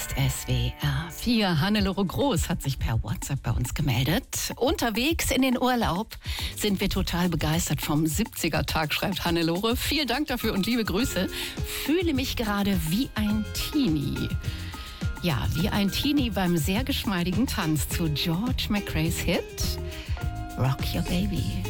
ist SWR 4. Hannelore Groß hat sich per WhatsApp bei uns gemeldet. Unterwegs in den Urlaub sind wir total begeistert vom 70er-Tag, schreibt Hannelore. Vielen Dank dafür und liebe Grüße. Fühle mich gerade wie ein Teenie. Ja, wie ein Teenie beim sehr geschmeidigen Tanz zu George McRae's Hit Rock Your Baby.